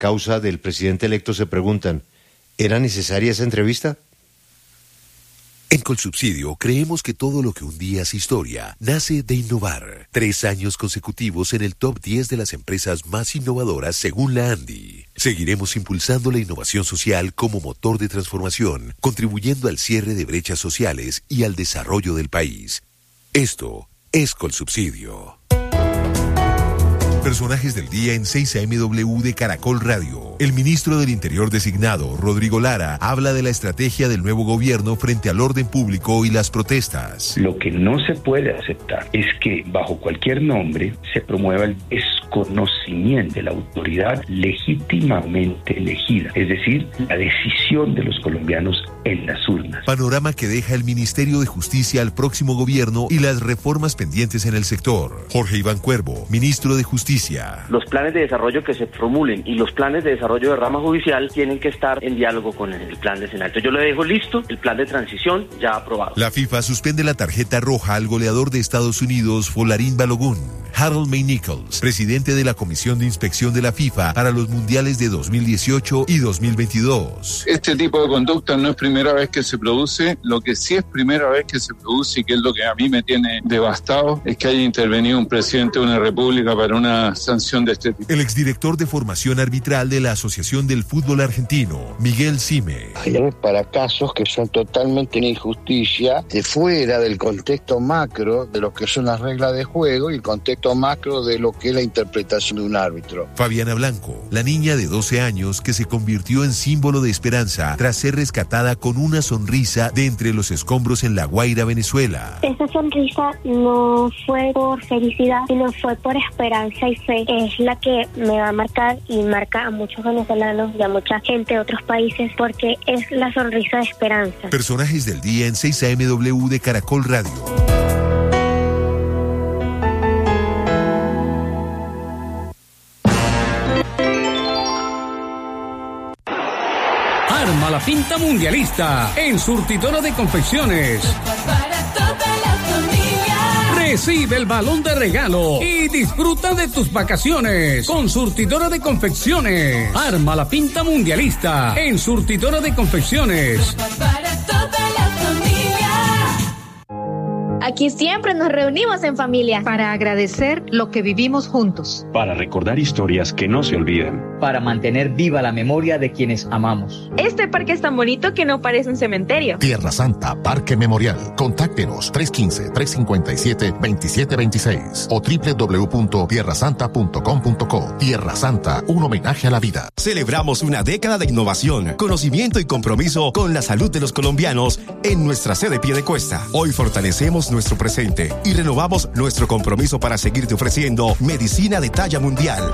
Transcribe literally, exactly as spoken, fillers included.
causa del presidente electo se preguntan, ¿era necesaria esa entrevista? En Colsubsidio creemos que todo lo que un día es historia nace de innovar. Tres años consecutivos en el top diez de las empresas más innovadoras según la ANDI. Seguiremos impulsando la innovación social como motor de transformación, contribuyendo al cierre de brechas sociales y al desarrollo del país. Esto es Colsubsidio. Personajes del día en seis A M W de Caracol Radio. El ministro del Interior designado, Rodrigo Lara, habla de la estrategia del nuevo gobierno frente al orden público y las protestas. Lo que no se puede aceptar es que bajo cualquier nombre se promueva el desconocimiento de la autoridad legítimamente elegida, es decir, la decisión de los colombianos en las urnas. Panorama que deja el Ministerio de Justicia al próximo gobierno y las reformas pendientes en el sector. Jorge Iván Cuervo, ministro de Justicia. Los planes de desarrollo que se formulen y los planes de desarrollo de rama judicial tienen que estar en diálogo con el plan de Senado. Yo le dejo listo el plan de transición ya aprobado. La FIFA suspende la tarjeta roja al goleador de Estados Unidos, Folarin Balogun. Harold May Nichols, presidente de la Comisión de Inspección de la FIFA para los Mundiales de dos mil dieciocho y dos mil veintidós. Este tipo de conducta no es primera vez que se produce. Lo que sí es primera vez que se produce y que es lo que a mí me tiene devastado es que haya intervenido un presidente de una república para una sanción de este tipo. El exdirector de formación arbitral de la Asociación del Fútbol Argentino, Miguel Cime. Para casos que son totalmente una injusticia, de fuera del contexto macro de lo que son las reglas de juego y el contexto macro de lo que es la interpretación de un árbitro. Fabiana Blanco, la niña de doce años que se convirtió en símbolo de esperanza tras ser rescatada con una sonrisa de entre los escombros en La Guaira, Venezuela. Esa sonrisa no fue por felicidad, sino fue por esperanza y fe. Es la que me va a marcar y marca a muchos venezolanos y a mucha gente de otros países porque es la sonrisa de esperanza. Personajes del día en seis A M W de Caracol Radio. Arma la pinta mundialista en Surtidora de Confecciones. Recibe el balón de regalo y disfruta de tus vacaciones con Surtidora de Confecciones. Arma la pinta mundialista en Surtidora de Confecciones. Aquí siempre nos reunimos en familia. Para agradecer lo que vivimos juntos. Para recordar historias que no se olvidan. Para mantener viva la memoria de quienes amamos. Este parque es tan bonito que no parece un cementerio. Tierra Santa, Parque Memorial. Contáctenos tres uno cinco, tres cinco siete, dos siete dos seis o doble u doble u doble u punto tierra santa punto com punto co. Tierra Santa, un homenaje a la vida. Celebramos una década de innovación, conocimiento y compromiso con la salud de los colombianos en nuestra sede Piedecuesta. Hoy fortalecemos nuestro presente y renovamos nuestro compromiso para seguirte ofreciendo medicina de talla mundial.